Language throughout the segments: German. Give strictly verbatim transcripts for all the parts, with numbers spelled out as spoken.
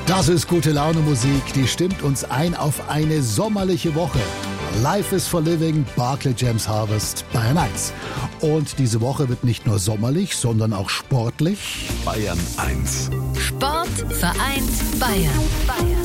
Das ist gute Laune Musik, die stimmt uns ein auf eine sommerliche Woche. Life is for Living, Barclay James Harvest, Bayern eins. Und diese Woche wird nicht nur sommerlich, sondern auch sportlich. Bayern eins. Sport vereint Bayern. Bayern.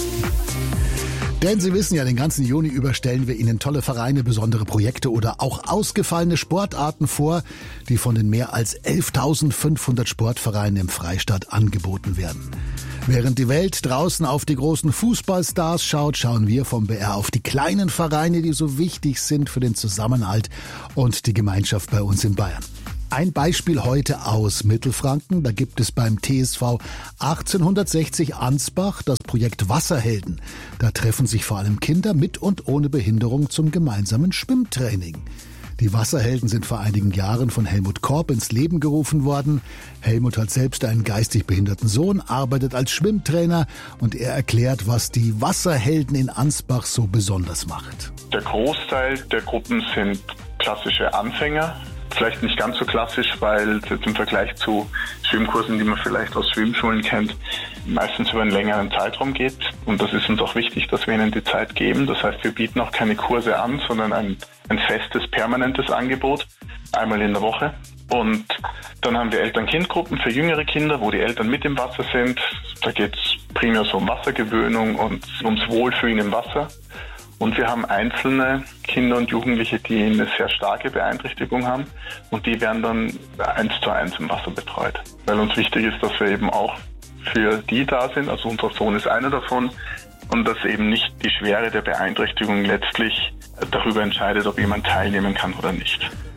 Denn Sie wissen ja, den ganzen Juni über stellen wir Ihnen tolle Vereine, besondere Projekte oder auch ausgefallene Sportarten vor, die von den mehr als elftausendfünfhundert Sportvereinen im Freistaat angeboten werden. Während die Welt draußen auf die großen Fußballstars schaut, schauen wir vom B R auf die kleinen Vereine, die so wichtig sind für den Zusammenhalt und die Gemeinschaft bei uns in Bayern. Ein Beispiel heute aus Mittelfranken. Da gibt es beim T S V achtzehnhundertsechzig Ansbach das Projekt Wasserhelden. Da treffen sich vor allem Kinder mit und ohne Behinderung zum gemeinsamen Schwimmtraining. Die Wasserhelden sind vor einigen Jahren von Helmut Korb ins Leben gerufen worden. Helmut hat selbst einen geistig behinderten Sohn, arbeitet als Schwimmtrainer und er erklärt, was die Wasserhelden in Ansbach so besonders macht. Der Großteil der Gruppen sind klassische Anfänger. Vielleicht nicht ganz so klassisch, weil es im Vergleich zu Schwimmkursen, die man vielleicht aus Schwimmschulen kennt, meistens über einen längeren Zeitraum geht. Und das ist uns auch wichtig, dass wir ihnen die Zeit geben. Das heißt, wir bieten auch keine Kurse an, sondern ein, ein festes, permanentes Angebot, einmal in der Woche. Und dann haben wir Eltern-Kind-Gruppen für jüngere Kinder, wo die Eltern mit im Wasser sind. Da geht es primär so um Wassergewöhnung und ums Wohlfühlen im Wasser. Und wir haben einzelne Kinder und Jugendliche, die eine sehr starke Beeinträchtigung haben und die werden dann eins zu eins im Wasser betreut. Weil uns wichtig ist, dass wir eben auch für die da sind, also unser Sohn ist einer davon und dass eben nicht die Schwere der Beeinträchtigung letztlich darüber entscheidet, ob jemand teilnehmen kann oder nicht.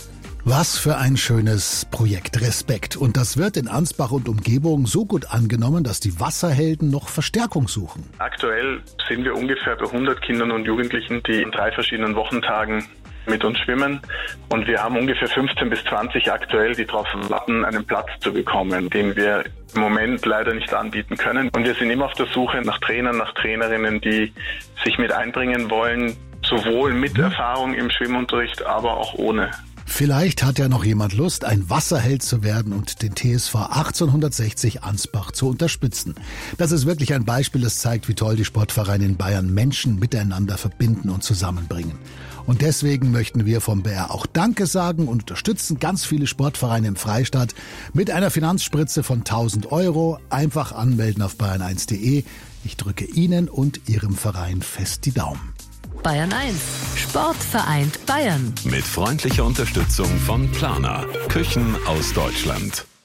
Was für ein schönes Projekt, Respekt. Und das wird in Ansbach und Umgebung so gut angenommen, dass die Wasserhelden noch Verstärkung suchen. Aktuell sind wir ungefähr bei hundert Kindern und Jugendlichen, die in drei verschiedenen Wochentagen mit uns schwimmen. Und wir haben ungefähr fünfzehn bis zwanzig aktuell, die darauf warten, einen Platz zu bekommen, den wir im Moment leider nicht anbieten können. Und wir sind immer auf der Suche nach Trainern, nach Trainerinnen, die sich mit einbringen wollen, sowohl mit Erfahrung im Schwimmunterricht, aber auch ohne. Vielleicht hat ja noch jemand Lust, ein Wasserheld zu werden und den T S V achtzehnhundertsechzig Ansbach zu unterstützen. Das ist wirklich ein Beispiel, das zeigt, wie toll die Sportvereine in Bayern Menschen miteinander verbinden und zusammenbringen. Und deswegen möchten wir vom B R auch Danke sagen und unterstützen ganz viele Sportvereine im Freistaat mit einer Finanzspritze von tausend Euro. Einfach anmelden auf bayern eins punkt de. Ich drücke Ihnen und Ihrem Verein fest die Daumen. Bayern eins. Sport vereint Bayern. Mit freundlicher Unterstützung von Planer. Küchen aus Deutschland.